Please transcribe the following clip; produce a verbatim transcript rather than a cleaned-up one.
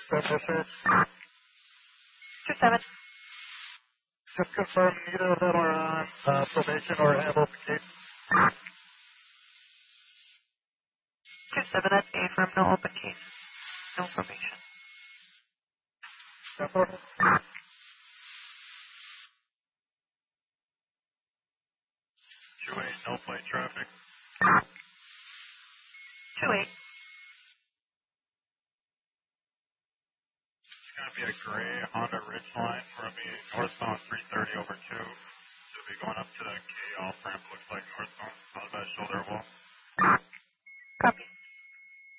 Seven. Two seven. Just confirm neither of them are on uh, probation or have open case. Two seven, that's A firm, no open case. No probation. Ten four. Two eight, no plate traffic. Two eight. It's going to be a gray Honda Ridgeline for me northbound three thirty over two. It'll be going up to the K off ramp, looks like northbound, on that shoulder wall. Copy.